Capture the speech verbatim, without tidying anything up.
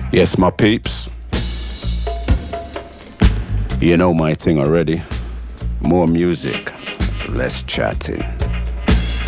Yes, my peeps. You know my thing already. More music, less chatting.